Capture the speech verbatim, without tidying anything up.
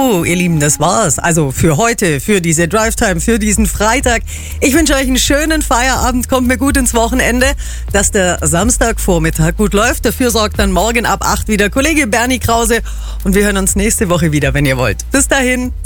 So, ihr Lieben, das war's. Also für heute, für diese Drive Time, für diesen Freitag. Ich wünsche euch einen schönen Feierabend, kommt mir gut ins Wochenende, dass der Samstagvormittag gut läuft. Dafür sorgt dann morgen ab acht wieder Kollege Bernie Krause und wir hören uns nächste Woche wieder, wenn ihr wollt. Bis dahin.